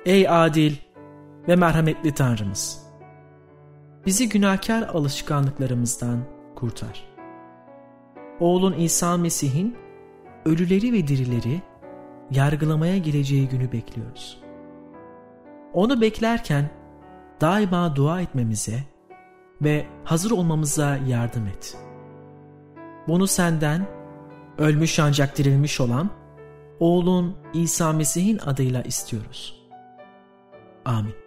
Ey adil ve merhametli Tanrımız! Bizi günahkar alışkanlıklarımızdan kurtar. Oğlun İsa Mesih'in ölüleri ve dirileri yargılamaya geleceği günü bekliyoruz. Onu beklerken daima dua etmemize ve hazır olmamıza yardım et. Bunu senden, ölmüş ancak dirilmiş olan oğlun İsa Mesih'in adıyla istiyoruz. Amin.